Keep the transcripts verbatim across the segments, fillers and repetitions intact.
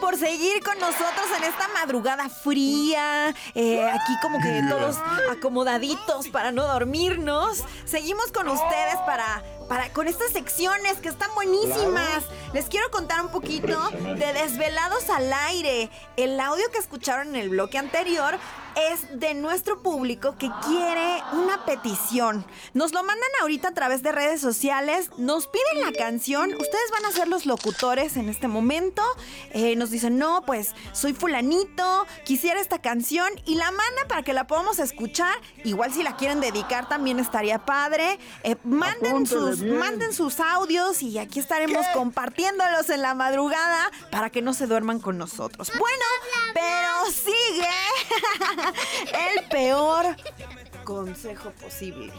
por seguir con nosotros en esta madrugada fría. Eh, aquí como que todos acomodaditos para no dormirnos. Seguimos con ustedes para, para con estas secciones que están buenísimas. Les quiero contar un poquito de Desvelados al Aire. El audio que escucharon en el bloque anterior es de nuestro público que quiere una petición. Nos lo mandan ahorita a través de redes sociales, nos piden la canción, ustedes van a ser los locutores en este momento. Eh, nos dicen, no, pues soy fulanito, quisiera esta canción, y la mandan para que la podamos escuchar. Igual si la quieren dedicar también estaría padre. Eh, manden, sus, manden sus audios y aquí estaremos ¿Qué? compartiéndolos en la madrugada para que no se duerman con nosotros. Bueno, pero sigue el peor consejo posible.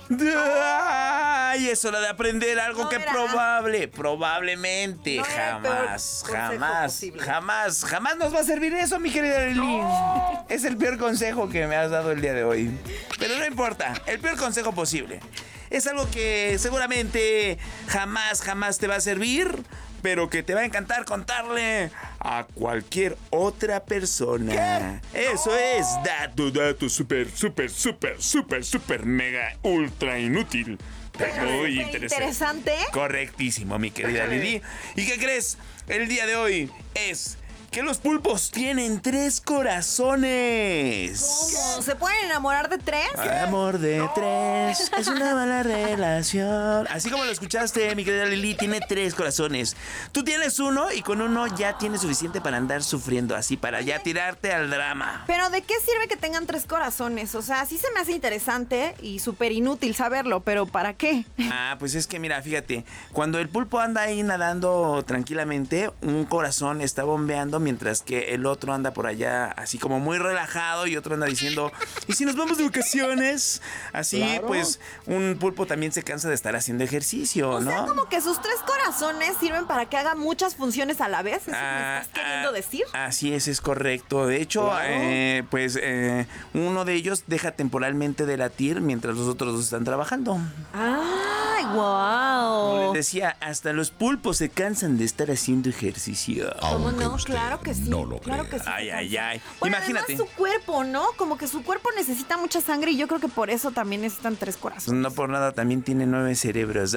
Ay, es hora de aprender algo no que era. probable, probablemente no jamás, jamás, jamás, jamás nos va a servir eso, mi querida Lili. No. Es el peor consejo que me has dado el día de hoy. Pero no importa, el peor consejo posible. Es algo que seguramente jamás, jamás te va a servir, pero que te va a encantar contarle a cualquier otra persona. ¿Qué? Eso es dato, dato, súper, súper, súper, súper, súper, mega, ultra inútil. Pero muy interesante. interesante. Correctísimo, mi querida Lili. ¿Y qué crees? El día de hoy es que los pulpos tienen tres corazones. ¿Cómo? ¿Se pueden enamorar de tres? Amor de no. tres es una mala relación. Así como lo escuchaste, mi querida Lili, tiene tres corazones. Tú tienes uno y con uno ya tienes suficiente para andar sufriendo así, para ya tirarte al drama. Pero ¿de qué sirve que tengan tres corazones? O sea, sí se me hace interesante y súper inútil saberlo, pero ¿para qué? Ah, pues es que mira, fíjate, cuando el pulpo anda ahí nadando tranquilamente, un corazón está bombeando mientras que el otro anda por allá así como muy relajado y otro anda diciendo, ¿y si nos vamos de vacaciones? Así claro. Pues un pulpo también se cansa de estar haciendo ejercicio, o ¿no? O sea, como que sus tres corazones sirven para que haga muchas funciones a la vez. ¿Eso ah, me estás queriendo ah, decir? Así es, es correcto. De hecho, claro. eh, pues eh, uno de ellos deja temporalmente de latir mientras los otros dos están trabajando. ¡Ay, wow! Como les decía, hasta los pulpos se cansan de estar haciendo ejercicio. ¿Cómo no? Claro que sí. No lo claro que sí. Ay, ay, ay. Bueno, imagínate. Además su cuerpo, ¿no? Como que su cuerpo necesita mucha sangre y yo creo que por eso también necesitan tres corazones. No por nada también tiene nueve cerebros.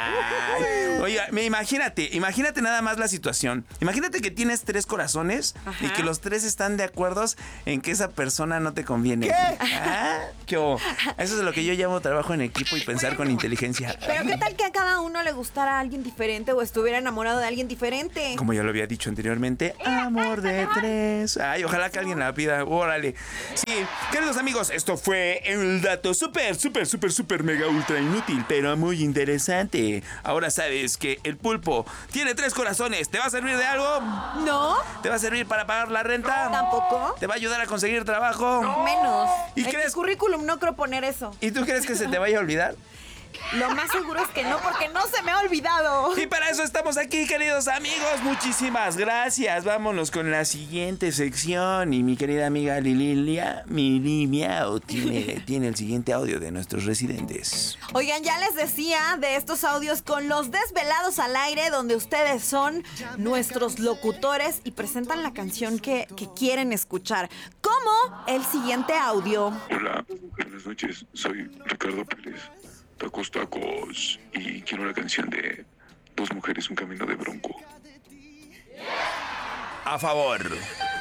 Ay. Oye, imagínate, imagínate nada más la situación. Imagínate que tienes tres corazones. Ajá. Y que los tres están de acuerdo en que esa persona no te conviene. ¿Qué? ¿Ah? ¿Qué hubo? Eso es lo que yo llamo trabajo en equipo y pensar con inteligencia. Pero ¿qué tal que a cada uno le gustara a alguien diferente o estuviera enamorado de alguien diferente? Como ya lo había dicho anteriormente, amor de tres. Ay, ojalá que alguien la pida. Órale. Sí, queridos amigos, esto fue el dato súper, súper, súper, súper, mega, ultra inútil, pero muy interesante. Ahora sabes que el pulpo tiene tres corazones. ¿Te va a servir de algo? No. ¿Te va a servir para pagar la renta? Tampoco. ¿Te va a ayudar a conseguir trabajo? No. Menos. ¿Y en crees? mi currículum no creo poner eso. ¿Y tú crees que se te vaya a olvidar? Lo más seguro es que no, porque no se me ha olvidado. Y para eso estamos aquí, queridos amigos. Muchísimas gracias. Vámonos con la siguiente sección. Y mi querida amiga Lililia, mi Miau, tiene, tiene el siguiente audio de nuestros residentes. Oigan, ya les decía de estos audios con los Desvelados al Aire, donde ustedes son nuestros locutores y presentan la canción que, que quieren escuchar. Como el siguiente audio. Hola, buenas noches. Soy Ricardo Pérez. Tacos, tacos. Y quiero la canción de Dos mujeres, un camino de bronco. A favor.